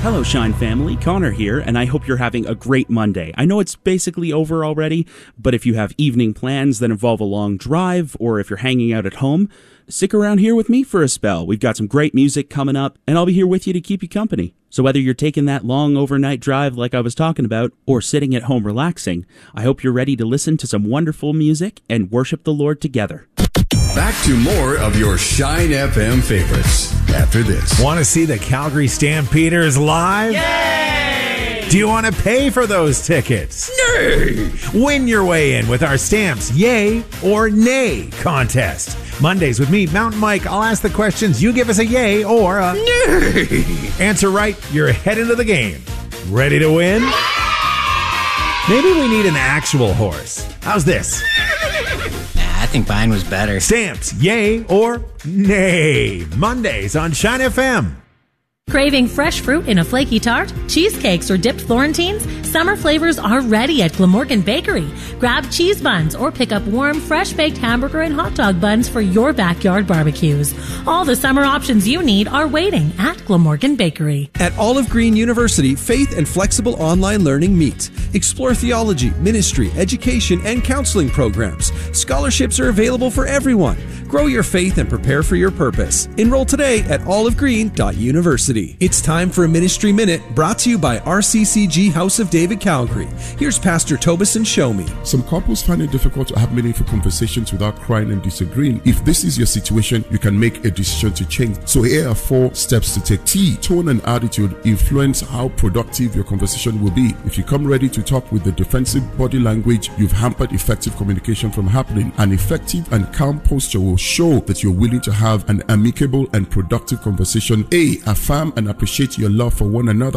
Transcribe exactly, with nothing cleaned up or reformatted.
Hello, Shine family. Connor here, and I hope you're having a great Monday. I know it's basically over already, but if you have evening plans that involve a long drive, or if you're hanging out at home, stick around here with me for a spell. We've got some great music coming up, and I'll be here with you to keep you company. So whether you're taking that long overnight drive like I was talking about, or sitting at home relaxing, I hope you're ready to listen to some wonderful music and worship the Lord together. Back to more of your Shine F M favorites after this. Want to see the Calgary Stampeders live? Yay! Do you want to pay for those tickets? Nay! Win your way in with our Stamps Yay or Nay contest. Mondays with me, Mountain Mike. I'll ask the questions. You give us a yay or a Nay! Answer right, you're head into the game. Ready to win? Maybe we need an actual horse. How's this? I think mine was better. Stamps, yay or nay. Mondays on Shine F M. Craving fresh fruit in a flaky tart, cheesecakes, or dipped Florentines? Summer flavors are ready at Glamorgan Bakery. Grab cheese buns or pick up warm, fresh-baked hamburger and hot dog buns for your backyard barbecues. All the summer options you need are waiting at Glamorgan Bakery. At Olive Green University, faith and flexible online learning meet. Explore theology, ministry, education, and counseling programs. Scholarships are available for everyone. Grow your faith and prepare for your purpose. Enroll today at olive green dot university. It's time for a Ministry Minute, brought to you by R C C G House of David Calgary. Here's Pastor Tobison Show Me. Some couples find it difficult to have meaningful conversations without crying and disagreeing. If this is your situation, you can make a decision to change. So here are four steps to take. T. Tone and attitude influence how productive your conversation will be. If you come ready to talk with the defensive body language, you've hampered effective communication from happening. An effective and calm posture will show that you're willing to have an amicable and productive conversation. A. Affirm and appreciate your love for one another.